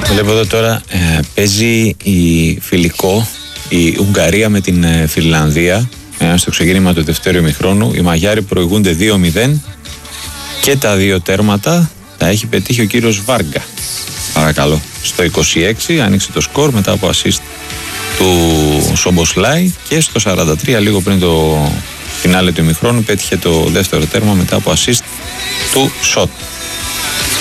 Βλέπω εδώ τώρα παίζει η φιλικό η Ουγγαρία με την Φινλανδία στο ξεκίνημα του δεύτερου ημιχρόνου. Οι Μαγιάροι προηγούνται 2-0 και τα δύο τέρματα τα έχει πετύχει ο κύριος Βάργκα. Παρακαλώ. Στο 26 άνοιξε το σκορ μετά από assist του Σομποσλάι και στο 43 λίγο πριν το φινάλε του ημιχρόνου πέτυχε το δεύτερο τέρμα μετά από assist του Σότ.